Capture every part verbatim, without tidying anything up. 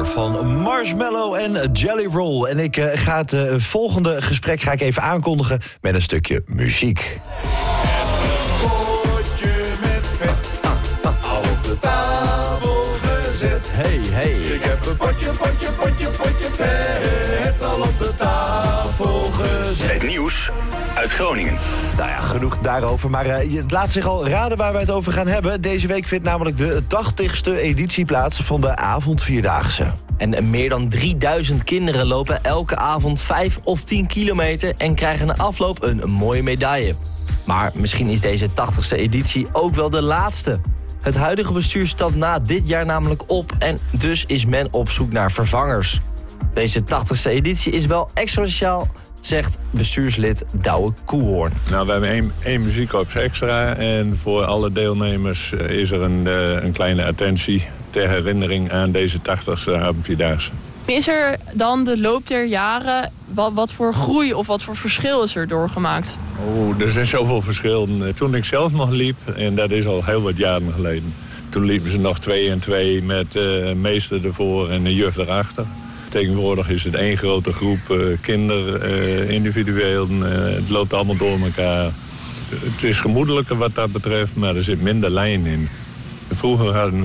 Fire van Marshmello en Jelly Roll. En ik uh, ga het uh, volgende gesprek ga ik even aankondigen met een stukje muziek. Hey, hey. Ik heb een potje, potje, potje, potje vet al op de tafel gezet. Het nieuws uit Groningen. Nou ja, genoeg daarover. Maar uh, het laat zich al raden waar wij het over gaan hebben. Deze week vindt namelijk de tachtigste editie plaats van de avondvierdaagse. En meer dan drieduizend kinderen lopen elke avond vijf of tien kilometer... en krijgen na afloop een mooie medaille. Maar misschien is deze tachtigste editie ook wel de laatste. Het huidige bestuur stapt na dit jaar namelijk op... en dus is men op zoek naar vervangers. Deze tachtigste editie is wel extra speciaal, zegt bestuurslid Douwe Koehoorn. Nou, we hebben één, één muziekkorps extra... en voor alle deelnemers is er een, uh, een kleine attentie... ter herinnering aan deze tachtigste avondvierdaagse. Is er dan de loop der jaren, wat, wat voor groei of wat voor verschil is er doorgemaakt? Oh, er zijn zoveel verschillen. Toen ik zelf nog liep, en dat is al heel wat jaren geleden... toen liepen ze nog twee en twee met uh, een meester ervoor en een juf erachter. Tegenwoordig is het één grote groep uh, kinderen, uh, individueel. Uh, het loopt allemaal door elkaar. Het is gemoedelijker wat dat betreft, maar er zit minder lijn in. Vroeger hadden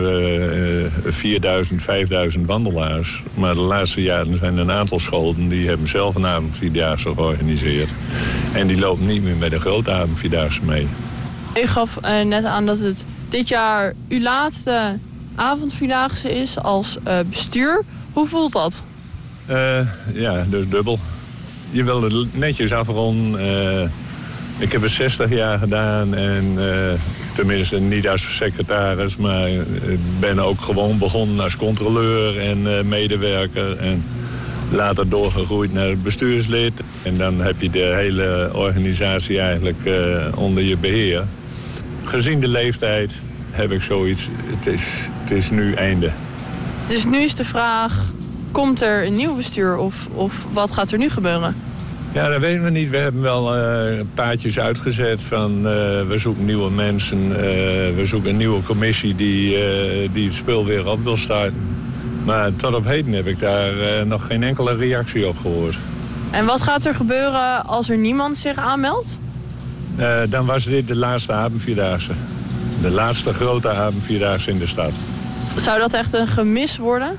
we uh, vierduizend, vijfduizend wandelaars. Maar de laatste jaren zijn er een aantal scholen... die hebben zelf een avondvierdaagse georganiseerd. En die lopen niet meer met een grote avondvierdaagse mee. U gaf uh, net aan dat het dit jaar uw laatste avondvierdaagse is als uh, bestuur. Hoe voelt dat? Uh, ja, dus dubbel. Je wil het netjes afronden... Uh, Ik heb het zestig jaar gedaan en uh, tenminste niet als secretaris... maar ik ben ook gewoon begonnen als controleur en uh, medewerker... en later doorgegroeid naar bestuurslid. En dan heb je de hele organisatie eigenlijk uh, onder je beheer. Gezien de leeftijd heb ik zoiets, het is, het is nu einde. Dus nu is de vraag, komt er een nieuw bestuur of, of wat gaat er nu gebeuren? Ja, dat weten we niet. We hebben wel uh, paadjes uitgezet van uh, we zoeken nieuwe mensen. Uh, we zoeken een nieuwe commissie die, uh, die het spul weer op wil starten. Maar tot op heden heb ik daar uh, nog geen enkele reactie op gehoord. En wat gaat er gebeuren als er niemand zich aanmeldt? Uh, dan was dit de laatste avondvierdaagse. De laatste grote avondvierdaagse in de stad. Zou dat echt een gemis worden?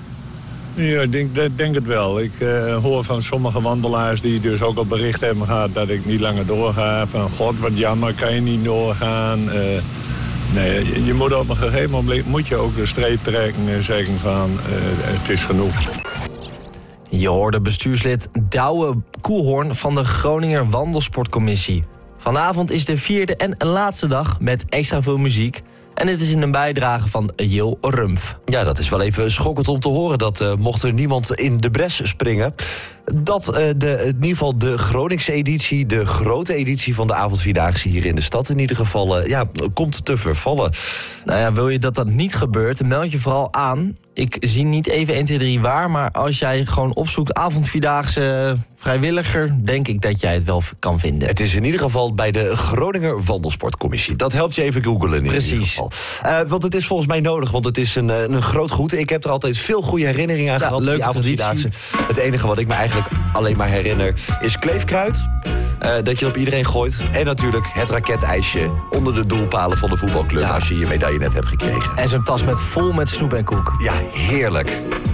Ja, ik denk, denk het wel. Ik uh, hoor van sommige wandelaars die dus ook op bericht hebben gehad dat ik niet langer doorga. Van god, wat jammer, kan je niet doorgaan. Uh, nee, je, je moet op een gegeven moment moet je ook de streep trekken en zeggen van uh, het is genoeg. Je hoorde bestuurslid Douwe Koehoorn van de Groninger Wandelsportcommissie. Vanavond is de vierde en laatste dag met extra veel muziek. En dit is in een bijdrage van Jil Rumpf. Ja, dat is wel even schokkend om te horen dat uh, mocht er niemand in de bres springen... dat uh, de, in ieder geval de Groningse editie, de grote editie van de avondvierdaagse hier in de stad... in ieder geval uh, ja, komt te vervallen. Nou ja, wil je dat dat niet gebeurt, meld je vooral aan. Ik zie niet even één, twee, drie waar, maar als jij gewoon opzoekt avondvierdaagse vrijwilliger... denk ik dat jij het wel kan vinden. Het is in ieder geval bij de Groninger Wandelsportcommissie. Dat helpt je even googlen in Precies. ieder geval. Uh, want het is volgens mij nodig, want het is een, een groot goed. Ik heb er altijd veel goede herinneringen aan ja, gehad. Leuke die avondvierdaagse. Het enige wat ik me eigenlijk alleen maar herinner is kleefkruid. Uh, dat je op iedereen gooit. En natuurlijk het raketijsje onder de doelpalen van de voetbalclub... Ja. als je je medaille net hebt gekregen. En zo'n tas met vol met snoep en koek. Ja, heerlijk.